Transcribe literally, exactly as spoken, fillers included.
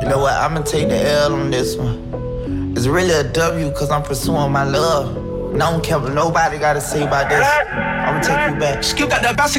know what? I'ma take the L on this one. It's really a W cause I'm pursuing my love. And I don't care what nobody gotta say about this. I'ma take you back. Skill got that bounce